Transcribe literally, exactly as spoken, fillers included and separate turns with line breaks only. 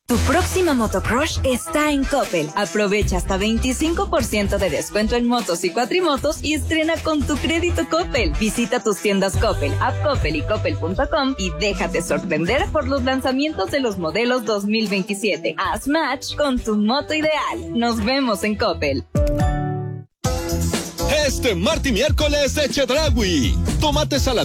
Tu próxima motocrush está en Coppel. Aprovecha hasta veinticinco por ciento de descuento en motos y cuatrimotos y estrena con tu crédito Coppel. Visita tus tiendas Coppel, App Coppel y Coppel punto com y déjate sorprender por los lanzamientos de los modelos dos mil veintisiete. Haz match con tu moto ideal. Nos vemos en Coppel.
Este martes y miércoles de Chedraui. Tomates a la